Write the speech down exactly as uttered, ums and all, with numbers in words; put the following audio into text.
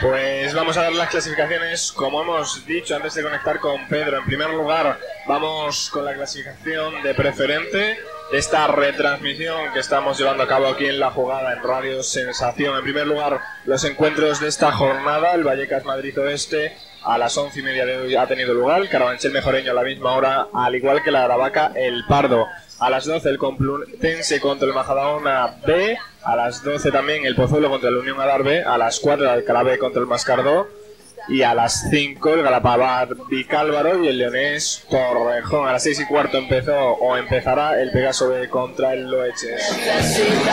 Pues vamos a ver las clasificaciones, como hemos dicho antes de conectar con Pedro. En primer lugar, vamos con la clasificación de preferente de esta retransmisión que estamos llevando a cabo aquí en La Jugada, en Radio Sensación. En primer lugar, los encuentros de esta jornada. El Vallecas Madrid Oeste a las once y media de hoy ha tenido lugar. El Carabanchel Mejoreño a la misma hora, al igual que la Aravaca El Pardo. A las doce el Complutense contra el Majadahonda B. A las doce también el Pozuelo contra el Unión Adar B. A las cuatro el Alcalá B contra el Mascardó. Y a las cinco el Galapavar Vicálvaro y el Leonés Torrejón. A las seis y cuarto empezó o empezará el Pegaso B contra el Loeches.